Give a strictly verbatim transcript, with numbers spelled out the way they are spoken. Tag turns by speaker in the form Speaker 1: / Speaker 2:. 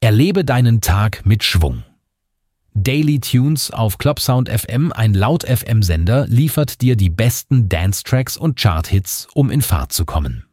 Speaker 1: Erlebe deinen Tag mit Schwung. Daily Tunes auf Clubsound F M, ein Laut-F M-Sender, liefert dir die besten Dance-Tracks und Chart-Hits, um in Fahrt zu kommen.